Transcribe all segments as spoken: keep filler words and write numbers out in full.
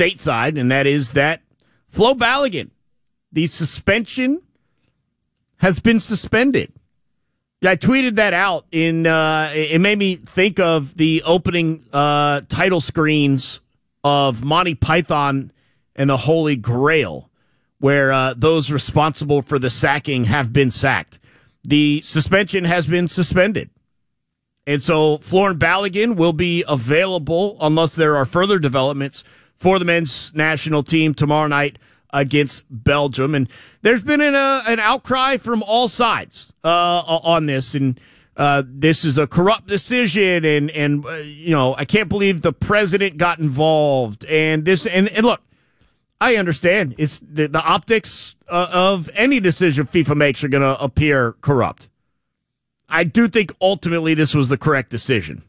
stateside, and that is that Flo Balogun, the suspension has been suspended. I tweeted that out. In uh, it made me think of the opening uh, title screens of Monty Python and the Holy Grail, where uh, those responsible for the sacking have been sacked. The suspension has been suspended. And so Florin Balogun will be available, unless there are further developments, for the men's national team tomorrow night against Belgium. And there's been an, uh, an outcry from all sides uh, on this. And uh, this is a corrupt decision. And, and uh, you know, I can't believe the president got involved. And this, and, and look, I understand. It's the, the optics uh, of any decision FIFA makes are going to appear corrupt. I do think ultimately this was the correct decision.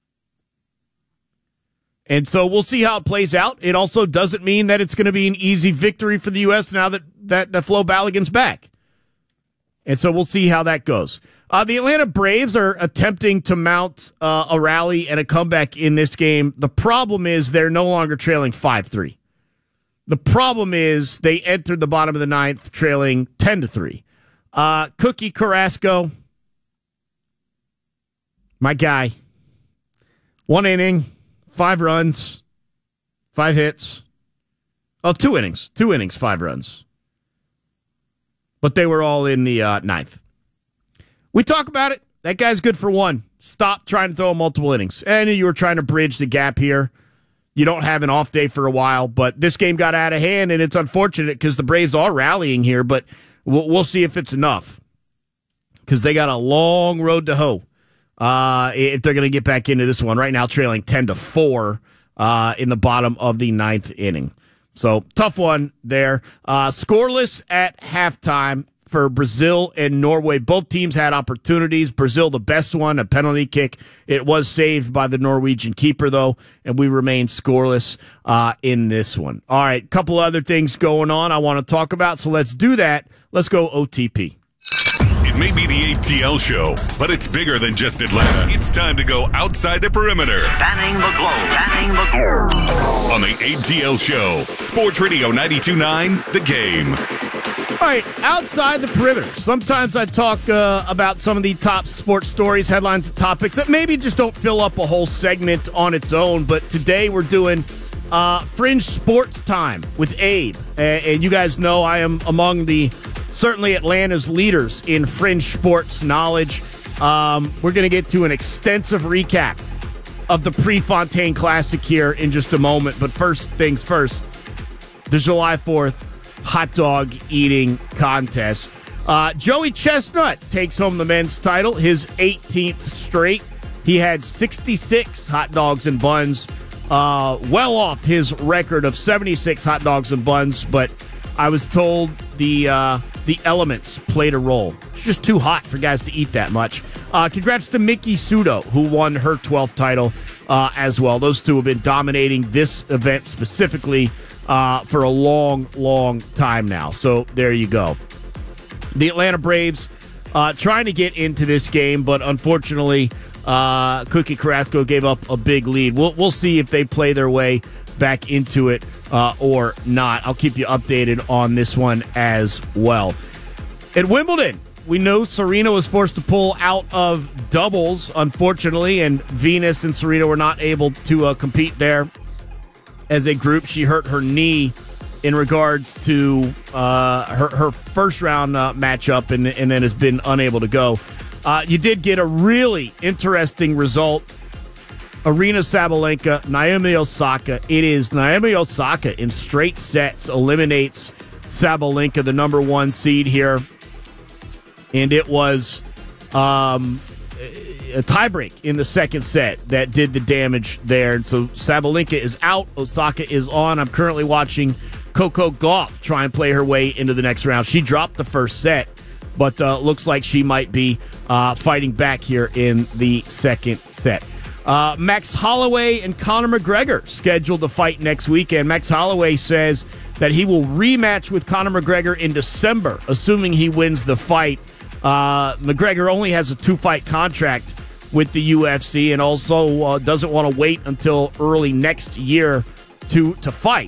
And so we'll see how it plays out. It also doesn't mean that it's going to be an easy victory for the U S now that, that, that Flo Balogun's back. And so we'll see how that goes. Uh, the Atlanta Braves are attempting to mount uh, a rally and a comeback in this game. The problem is they're no longer trailing five three. The problem is they entered the bottom of the ninth trailing ten to three. Uh, Cookie Carrasco, my guy, one inning, five runs, five hits. Oh, two innings. Two innings, five runs. But they were all in the uh, ninth. We talk about it. That guy's good for one. Stop trying to throw multiple innings. I knew you were trying to bridge the gap here. You don't have an off day for a while, but this game got out of hand, and it's unfortunate because the Braves are rallying here, but we'll, we'll see if it's enough because they got a long road to hoe uh, if they're going to get back into this one. Right now, trailing ten to four uh, in the bottom of the ninth inning. So, tough one there. Uh, scoreless at halftime for Brazil and Norway. Both teams had opportunities. Brazil, the best one, a penalty kick. It was saved by the Norwegian keeper, though, and we remain scoreless uh, in this one. All right, couple other things going on I want to talk about, so let's do that. Let's go O T P. It may be the A T L show, but it's bigger than just Atlanta. It's time to go outside the perimeter. Spanning the globe. Spanning the globe. On the A T L show, Sports Radio ninety-two point nine, The Game. All right, outside the perimeter. Sometimes I talk uh, about some of the top sports stories, headlines, and topics that maybe just don't fill up a whole segment on its own. But today we're doing uh, Fringe Sports Time with Abe. And, and you guys know I am among the, certainly Atlanta's leaders in fringe sports knowledge. Um, we're going to get to an extensive recap of the Prefontaine Classic here in just a moment. But first things first, the July fourth hot dog eating contest. Uh, Joey Chestnut takes home the men's title, his eighteenth straight. He had sixty-six hot dogs and buns, uh, well off his record of seventy-six hot dogs and buns, but I was told the uh, the elements played a role. It's just too hot for guys to eat that much. Uh, congrats to Miki Sudo, who won her twelfth title uh, as well. Those two have been dominating this event specifically Uh, for a long, long time now. So there you go. The Atlanta Braves uh, trying to get into this game, but unfortunately, uh, Cookie Carrasco gave up a big lead. We'll, we'll see if they play their way back into it uh, or not. I'll keep you updated on this one as well. At Wimbledon, we know Serena was forced to pull out of doubles, unfortunately, and Venus and Serena were not able to uh, compete there. As a group, she hurt her knee in regards to uh, her, her first round uh, matchup and, and then has been unable to go. Uh, you did get a really interesting result. Aryna Sabalenka, Naomi Osaka. It is Naomi Osaka in straight sets eliminates Sabalenka, the number one seed here. And it was um, a tiebreak in the second set that did the damage there. And so Sabalenka is out. Osaka is on. I'm currently watching Coco Gauff try and play her way into the next round. She dropped the first set, but uh, looks like she might be uh, fighting back here in the second set. Uh, Max Holloway and Conor McGregor scheduled to fight next weekend. Max Holloway says that he will rematch with Conor McGregor in December, assuming he wins the fight. Uh, McGregor only has a two-fight contract with the U F C and also uh, doesn't want to wait until early next year to to fight.